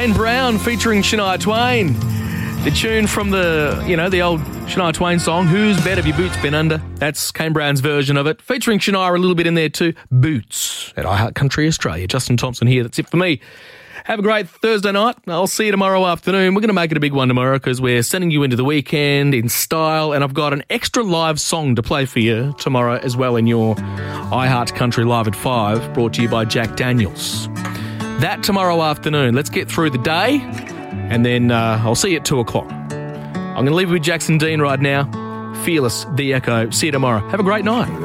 Kane Brown featuring Shania Twain. The tune from the old Shania Twain song, Whose Bed Have Your Boots Been Under? That's Kane Brown's version of it, featuring Shania a little bit in there too. Boots at iHeart Country Australia. Justin Thompson here. That's it for me. Have a great Thursday night. I'll see you tomorrow afternoon. We're going to make it a big one tomorrow because we're sending you into the weekend in style, and I've got an extra live song to play for you tomorrow as well in your iHeart Country Live at 5, brought to you by Jack Daniels. That tomorrow afternoon. Let's get through the day, and then I'll see you at 2 o'clock. I'm going to leave you with Jackson Dean right now. Fearless, The Echo. See you tomorrow. Have a great night.